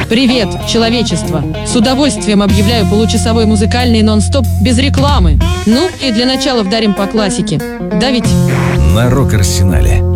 Привет, человечество! С удовольствием объявляю получасовой музыкальный нон-стоп без рекламы. Ну, и для начала вдарим по классике. Да ведь? На Рок-Арсенале.